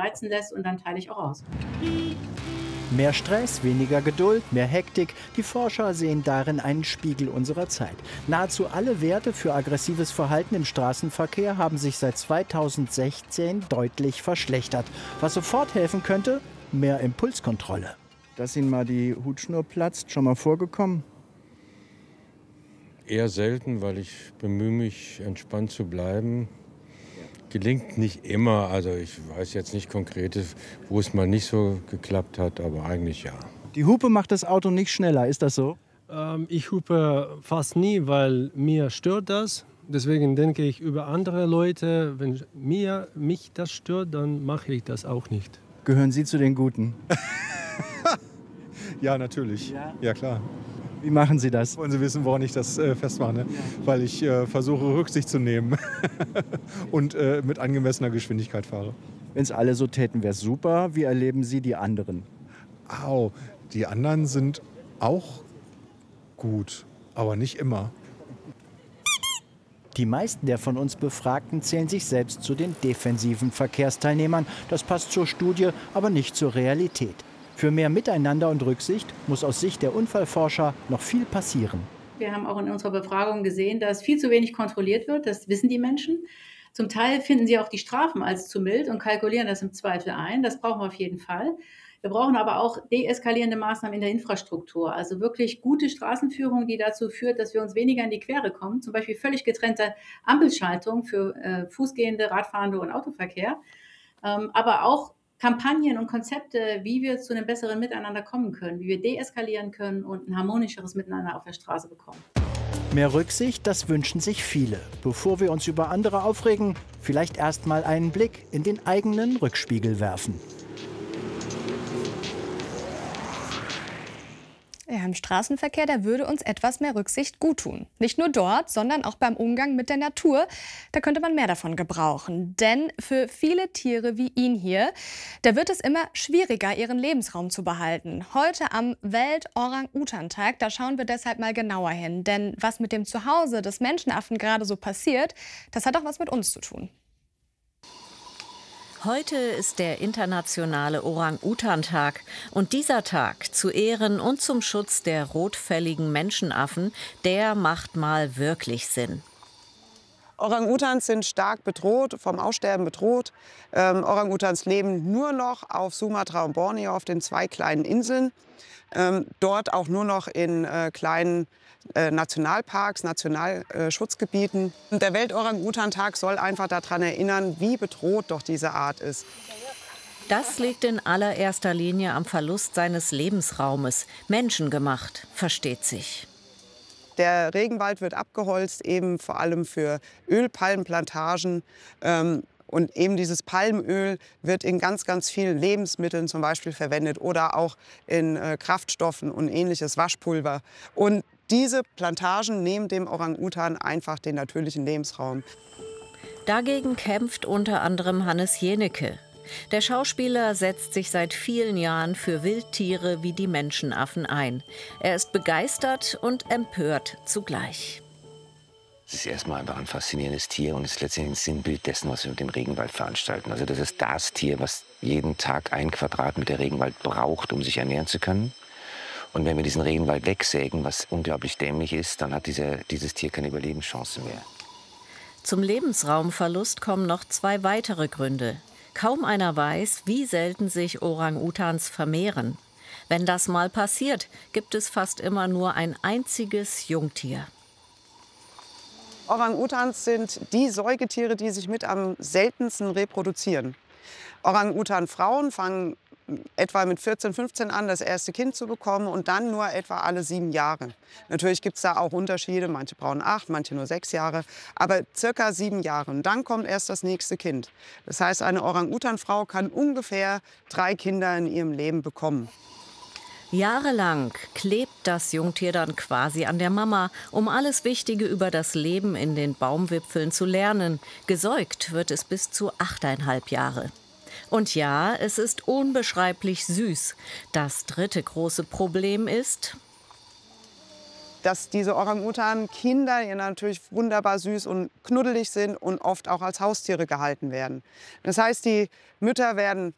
reizen lässt und dann teile ich auch aus. Mehr Stress, weniger Geduld, mehr Hektik. Die Forscher sehen darin einen Spiegel unserer Zeit. Nahezu alle Werte für aggressives Verhalten im Straßenverkehr haben sich seit 2016 deutlich verschlechtert. Was sofort helfen könnte? Mehr Impulskontrolle. Dass Ihnen mal die Hutschnur platzt, schon mal vorgekommen? Eher selten, weil ich bemühe mich, entspannt zu bleiben. Gelingt nicht immer, also ich weiß jetzt nicht konkretes, wo es mal nicht so geklappt hat, aber eigentlich ja. Die Hupe macht das Auto nicht schneller, ist das so? Ich hupe fast nie, weil mir stört das. Deswegen denke ich über andere Leute, wenn mich das stört, dann mache ich das auch nicht. Gehören Sie zu den Guten? Ja, natürlich. Ja, klar. Wie machen Sie das? Wollen Sie wissen, woran ich das festmache? Ne? Weil ich versuche, Rücksicht zu nehmen und mit angemessener Geschwindigkeit fahre. Wenn es alle so täten, wäre es super. Wie erleben Sie die anderen? Die anderen sind auch gut, aber nicht immer. Die meisten der von uns Befragten zählen sich selbst zu den defensiven Verkehrsteilnehmern. Das passt zur Studie, aber nicht zur Realität. Für mehr Miteinander und Rücksicht muss aus Sicht der Unfallforscher noch viel passieren. Wir haben auch in unserer Befragung gesehen, dass viel zu wenig kontrolliert wird. Das wissen die Menschen. Zum Teil finden sie auch die Strafen als zu mild und kalkulieren das im Zweifel ein. Das brauchen wir auf jeden Fall. Wir brauchen aber auch deeskalierende Maßnahmen in der Infrastruktur. Also wirklich gute Straßenführung, die dazu führt, dass wir uns weniger in die Quere kommen. Zum Beispiel völlig getrennte Ampelschaltung für Fußgehende, Radfahrende und Autoverkehr. Aber auch Kampagnen und Konzepte, wie wir zu einem besseren Miteinander kommen können, wie wir deeskalieren können und ein harmonischeres Miteinander auf der Straße bekommen. Mehr Rücksicht, das wünschen sich viele. Bevor wir uns über andere aufregen, vielleicht erst mal einen Blick in den eigenen Rückspiegel werfen. Ja, im Straßenverkehr, da würde uns etwas mehr Rücksicht guttun. Nicht nur dort, sondern auch beim Umgang mit der Natur. Da könnte man mehr davon gebrauchen. Denn für viele Tiere wie ihn hier, da wird es immer schwieriger, ihren Lebensraum zu behalten. Heute am Welt-Orang-Utan-Tag, da schauen wir deshalb mal genauer hin. Denn was mit dem Zuhause des Menschenaffen gerade so passiert, das hat auch was mit uns zu tun. Heute ist der internationale Orang-Utan-Tag und dieser Tag zu Ehren und zum Schutz der rotfälligen Menschenaffen, der macht mal wirklich Sinn. Orang-Utans sind stark bedroht, vom Aussterben bedroht. Orang-Utans leben nur noch auf Sumatra und Borneo, auf den 2 kleinen Inseln. Dort auch nur noch in kleinen Nationalparks, Nationalschutzgebieten. Der Welt-Orang-Utan-Tag soll einfach daran erinnern, wie bedroht doch diese Art ist. Das liegt in allererster Linie am Verlust seines Lebensraumes. Menschengemacht, versteht sich. Der Regenwald wird abgeholzt, eben vor allem für Ölpalmenplantagen. Und eben dieses Palmöl wird in ganz, ganz vielen Lebensmitteln zum Beispiel verwendet oder auch in Kraftstoffen und ähnliches, Waschpulver. Und diese Plantagen nehmen dem Orang-Utan einfach den natürlichen Lebensraum. Dagegen kämpft unter anderem Hannes Jenecke. Der Schauspieler setzt sich seit vielen Jahren für Wildtiere wie die Menschenaffen ein. Er ist begeistert und empört zugleich. Es ist erstmal einfach ein faszinierendes Tier und ist letztendlich ein Sinnbild dessen, was wir mit dem Regenwald veranstalten. Also das ist das Tier, was jeden Tag 1 Quadratmeter Regenwald braucht, um sich ernähren zu können. Und wenn wir diesen Regenwald wegsägen, was unglaublich dämlich ist, dann hat dieses Tier keine Überlebenschance mehr. Zum Lebensraumverlust kommen noch 2 weitere Gründe. Kaum einer weiß, wie selten sich Orang-Utans vermehren. Wenn das mal passiert, gibt es fast immer nur ein einziges Jungtier. Orang-Utans sind die Säugetiere, die sich mit am seltensten reproduzieren. Orang-Utan-Frauen fangen etwa mit 14, 15 an, das erste Kind zu bekommen und dann nur etwa alle 7 Jahre. Natürlich gibt es da auch Unterschiede, manche brauchen 8, manche nur 6 Jahre, aber circa 7 Jahre. Und dann kommt erst das nächste Kind. Das heißt, eine Orang-Utan-Frau kann ungefähr 3 Kinder in ihrem Leben bekommen. Jahrelang klebt das Jungtier dann quasi an der Mama, um alles Wichtige über das Leben in den Baumwipfeln zu lernen. Gesäugt wird es bis zu 8,5 Jahre. Und ja, es ist unbeschreiblich süß. Das dritte große Problem ist, dass diese Orang-Utan-Kinder ja natürlich wunderbar süß und knuddelig sind und oft auch als Haustiere gehalten werden. Das heißt, die Mütter werden